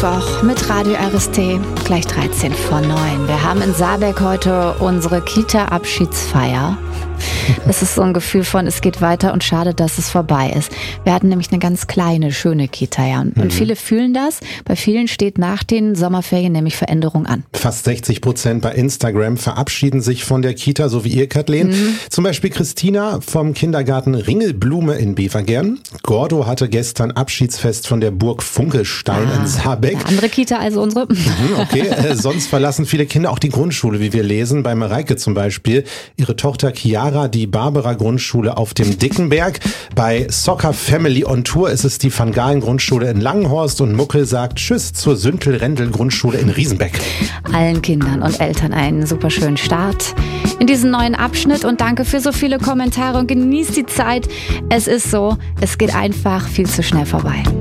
Mittwoch mit Radio RST, gleich 13 vor 9. Wir haben in Saarberg heute unsere Kita-Abschiedsfeier. Es ist so ein Gefühl von, es geht weiter und schade, dass es vorbei ist. Wir hatten nämlich eine ganz kleine, schöne Kita, ja. Und viele fühlen das. Bei vielen steht nach den Sommerferien nämlich Veränderung an. Fast 60% bei Instagram verabschieden sich von der Kita, so wie ihr, Kathleen. Zum Beispiel Christina vom Kindergarten Ringelblume in Bevergern. Gordo hatte gestern Abschiedsfest von der Burg Funkelstein in Saarbeck. Eine andere Kita als unsere. Okay, sonst verlassen viele Kinder auch die Grundschule, wie wir lesen. Bei Mareike zum Beispiel. Ihre Tochter Chiara, die Barbara-Grundschule auf dem Dickenberg. Bei Soccer Family on Tour ist es die Van Galen-Grundschule in Langenhorst und Muckel sagt Tschüss zur Süntel-Rendel-Grundschule in Riesenbeck. Allen Kindern und Eltern einen super schönen Start in diesen neuen Abschnitt und danke für so viele Kommentare und genießt die Zeit. Es ist so, es geht einfach viel zu schnell vorbei.